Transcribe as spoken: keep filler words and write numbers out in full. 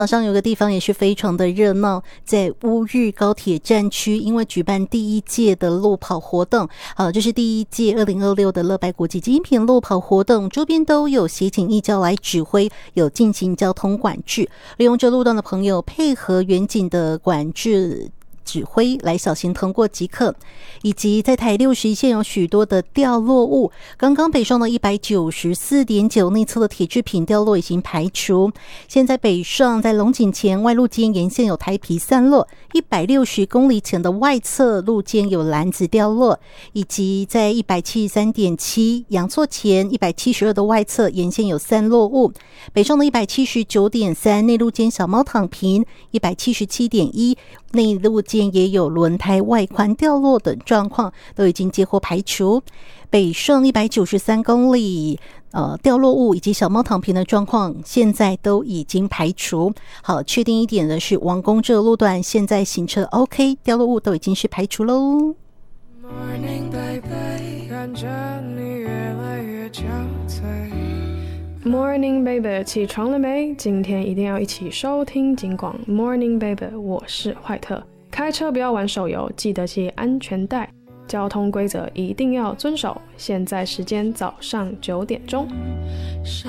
早上有个地方也是非常的热闹，在乌日高铁站区，因为举办第一届的路跑活动，好，这是第一届二零二六的乐百国际精品路跑活动，周边都有协警义交来指挥，有进行交通管制，利用这路段的朋友配合远景的管制指挥来小心通过即可。以及在台六十一线有许多的掉落物，刚刚北上的 一百九十四点九 内侧的铁制品掉落已经排除。现在北上在龙井前外路间沿线有台皮散落，一百六十公里前的外侧路间有篮子掉落，以及在 一百七十三点七 阳错前一百七十二的外侧沿线有散落物。北上的 一百七十九点三 内路间小猫躺平， 一百七十七点一 内路间也有轮胎外宽掉落等状况，都已经接获排除。北上一百九十三公里呃，掉落物以及小猫躺平的状况现在都已经排除。好，确定一点的是王宫这个路段现在行车 OK， 掉落物都已经是排除咯。 Morning baby， 看着你越来越憔悴。 Morning baby， 起床了没？今天一定要一起收听警广 Morning baby， 我是坏特。开车不要玩手游，记得系安全带，交通规则一定要遵守。现在时间早上九点钟。 谁